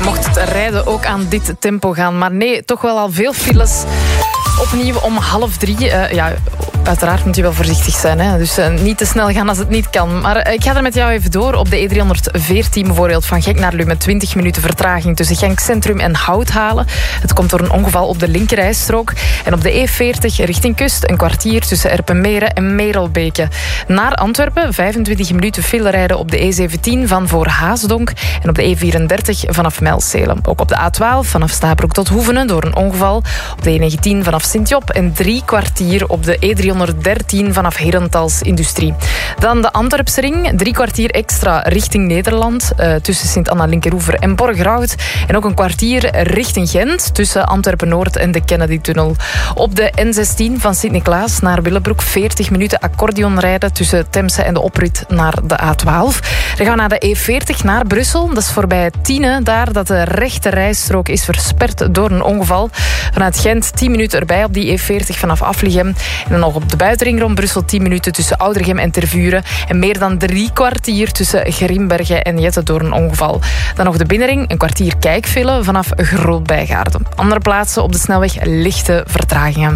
mocht het rijden ook aan dit tempo gaan. Maar nee, toch wel al veel files. Opnieuw om 2:30. Uiteraard moet je wel voorzichtig zijn. Hè? Dus niet te snel gaan als het niet kan. Maar ik ga er met jou even door. Op de E314 bijvoorbeeld van Genk naar Lu met 20 minuten vertraging tussen Genk Centrum en Houthalen. Het komt door een ongeval op de linkerrijstrook. En op de E40 richting kust een kwartier tussen Erpenmeren en Merelbeke. Naar Antwerpen 25 minuten file rijden op de E17 van voor Haasdonk. En op de E34 vanaf Mijlselen. Ook op de A12 vanaf Stabroek tot Hoevenen door een ongeval. Op de E19 vanaf Sint-Job en 3 kwartier op de E313 vanaf Herentals Industrie. Dan de Antwerpse ring, 3 kwartier extra richting Nederland tussen Sint-Anna-Linkeroever en Borgerhout. En ook een kwartier richting Gent tussen Antwerpen-Noord en de Kennedy-tunnel. Op de N16 van Sint-Niklaas naar Willebroek 40 minuten accordeon rijden tussen Temse en de oprit naar de A12. Dan gaan we naar de E40 naar Brussel. Dat is voorbij Tiene daar dat de rechte rijstrook is versperd door een ongeval. Vanuit Gent 10 minuten erbij op die E40 vanaf Aflichem. En dan nog op de buitenring rond Brussel 10 minuten tussen Oudergem en Tervuren. En meer dan 3 kwartier tussen Grimbergen en Jette door een ongeval. Dan nog de binnenring, een kwartier kijkfile vanaf Groot-Bijgaarden. Andere plaatsen op de snelweg lichte vertragingen.